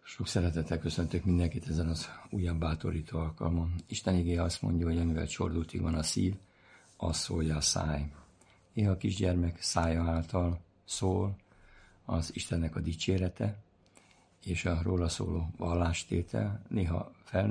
Sok szeretettel köszöntök mindenkit ezen az újabb bátorító alkalmon. Isten igéje azt mondja, hogy amivel csordultig van a szív, az szólja a száj. Néha a kisgyermek szája által szól az Istennek a dicsérete, és a róla szóló vallástétel, néha felnőtt